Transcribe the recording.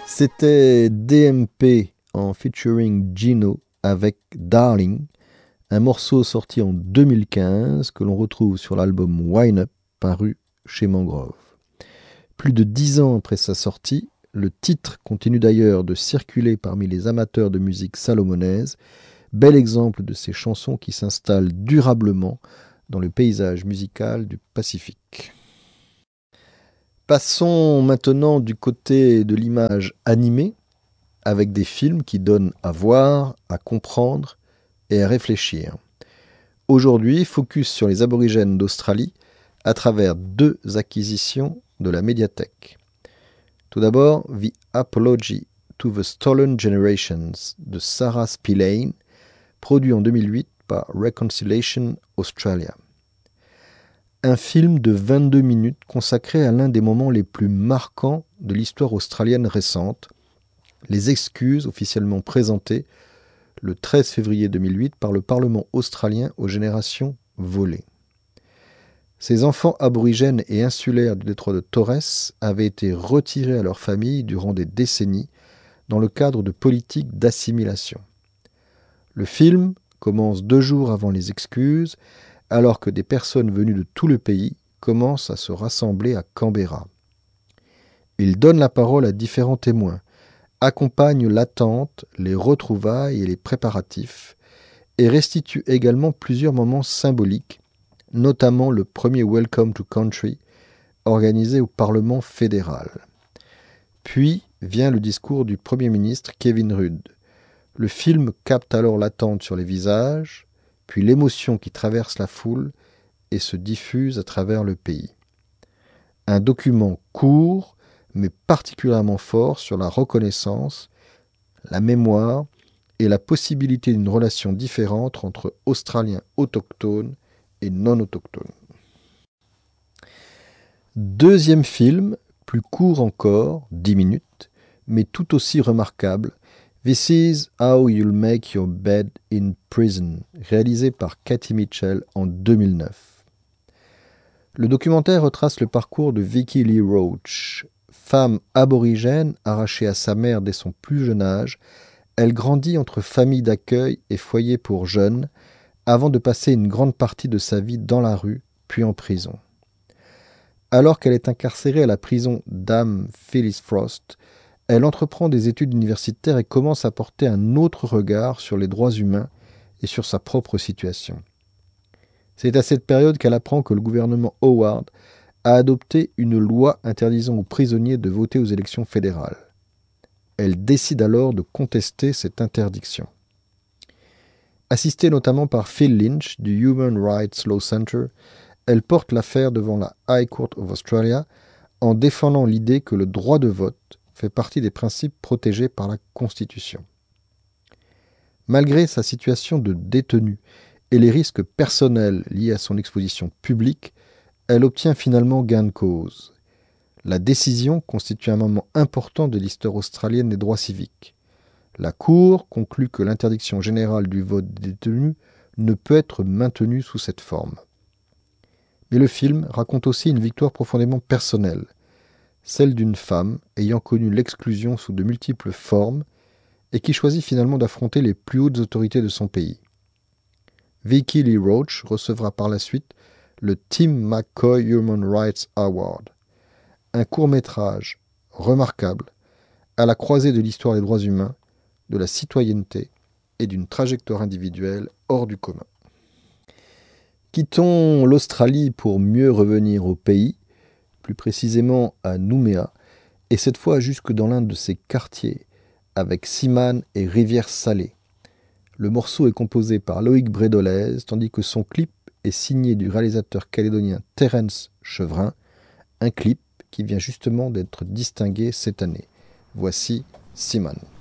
C'était DMP en featuring Gino avec Darling, un morceau sorti en 2015 que l'on retrouve sur l'album Wine Up paru chez Mangrove. Plus de 10 ans après sa sortie, le titre continue d'ailleurs de circuler parmi les amateurs de musique salomonaise, bel exemple de ces chansons qui s'installent durablement dans le paysage musical du Pacifique. Passons maintenant du côté de l'image animée, avec des films qui donnent à voir, à comprendre et à réfléchir. Aujourd'hui, focus sur les aborigènes d'Australie à travers 2 acquisitions de la médiathèque. Tout d'abord, The Apology to the Stolen Generations de Sarah Spillane, produit en 2008 par Reconciliation Australia. Un film de 22 minutes consacré à l'un des moments les plus marquants de l'histoire australienne récente, les excuses officiellement présentées le 13 février 2008 par le Parlement australien aux générations volées. Ces enfants aborigènes et insulaires du détroit de Torres avaient été retirés à leurs familles durant des décennies dans le cadre de politiques d'assimilation. Le film commence 2 jours avant les excuses, alors que des personnes venues de tout le pays commencent à se rassembler à Canberra. Il donne la parole à différents témoins, accompagne l'attente, les retrouvailles et les préparatifs, et restitue également plusieurs moments symboliques, notamment le premier Welcome to Country, organisé au Parlement fédéral. Puis vient le discours du Premier ministre Kevin Rudd. Le film capte alors l'attente sur les visages, puis l'émotion qui traverse la foule et se diffuse à travers le pays. Un document court, mais particulièrement fort sur la reconnaissance, la mémoire et la possibilité d'une relation différente entre Australiens autochtones et non autochtones. Deuxième film, plus court encore, 10 minutes, mais tout aussi remarquable, This is How You'll Make Your Bed in Prison, réalisé par Cathy Mitchell en 2009. Le documentaire retrace le parcours de Vicky Lee Roach. Femme aborigène arrachée à sa mère dès son plus jeune âge, elle grandit entre famille d'accueil et foyer pour jeunes, avant de passer une grande partie de sa vie dans la rue, puis en prison. Alors qu'elle est incarcérée à la prison Dame Phyllis Frost, elle entreprend des études universitaires et commence à porter un autre regard sur les droits humains et sur sa propre situation. C'est à cette période qu'elle apprend que le gouvernement Howard a adopté une loi interdisant aux prisonniers de voter aux élections fédérales. Elle décide alors de contester cette interdiction. Assistée notamment par Phil Lynch du Human Rights Law Centre, elle porte l'affaire devant la High Court of Australia en défendant l'idée que le droit de vote fait partie des principes protégés par la Constitution. Malgré sa situation de détenue et les risques personnels liés à son exposition publique, elle obtient finalement gain de cause. La décision constitue un moment important de l'histoire australienne des droits civiques. La Cour conclut que l'interdiction générale du vote des détenus ne peut être maintenue sous cette forme. Mais le film raconte aussi une victoire profondément personnelle, celle d'une femme ayant connu l'exclusion sous de multiples formes et qui choisit finalement d'affronter les plus hautes autorités de son pays. Vicky Lee Roach recevra par la suite le Tim McCoy Human Rights Award, un court-métrage remarquable à la croisée de l'histoire des droits humains, de la citoyenneté et d'une trajectoire individuelle hors du commun. Quittons l'Australie pour mieux revenir au pays, plus précisément à Nouméa, et cette fois jusque dans l'un de ses quartiers, avec Simane et Rivière-Salée. Le morceau est composé par Loïc Brédolez, tandis que son clip est signé du réalisateur calédonien Terence Chevrin, un clip qui vient justement d'être distingué cette année. Voici Simane.